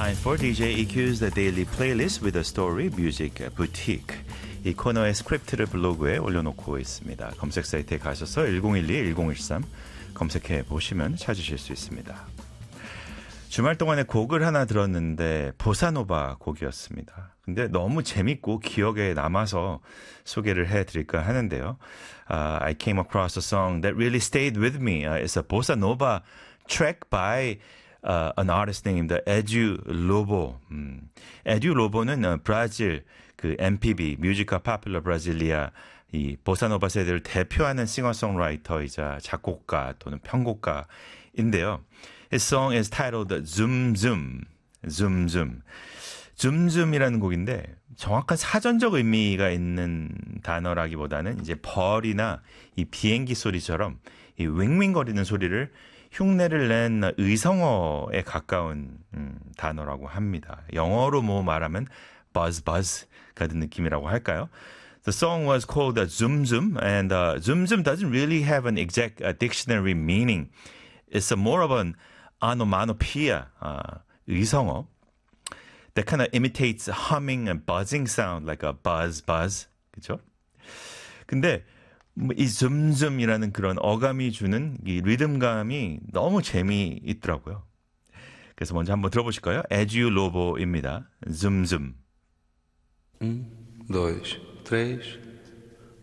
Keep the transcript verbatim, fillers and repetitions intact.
Time for 디제이 이큐's The Daily Playlist with a Story Music Boutique. 이 코너의 스크립트를 블로그에 올려놓고 있습니다. 검색 사이트에 가셔서 일공일이 일공일삼 검색해 보시면 찾으실 수 있습니다. 주말 동안에 곡을 하나 들었는데 보사노바 곡이었습니다. 근데 너무 재밌고 기억에 남아서 소개를 해드릴까 하는데요. Uh, I came across a song that really stayed with me. Uh, it's a bossa nova track by uh, an artist named Edu Lobo. 음, Edu Lobo는 어, 브라질 그 엠피비, 뮤지카 파퓰러 브라질리아 이 보사노바 세대를 대표하는 싱어송라이터이자 작곡가 또는 편곡가인데요. His song is titled Zoom Zoom. Zoom Zoom. Zoom Zoom이라는 곡인데 정확한 사전적 의미가 있는 단어라기보다는 이제 벌이나 이 비행기 소리처럼 이 윙윙거리는 소리를 흉내를 낸 의성어에 가까운 음, 단어라고 합니다. 영어로 뭐 말하면 buzz buzz 같은 느낌이라고 할까요? The song was called Zoom Zoom, and uh, Zoom Zoom doesn't really have an exact uh, dictionary meaning. It's a more of an onomatopoeia, uh, 의성어, that kind of imitates humming and buzzing sound, like a buzz buzz, 그렇죠? 근데 이 줌줌이라는 그런 어감이 주는 이 리듬감이 너무 재미있더라고요. 그래서 먼저 한번 들어보실까요? 에듀 로보입니다. 줌줌. Um, dois, três.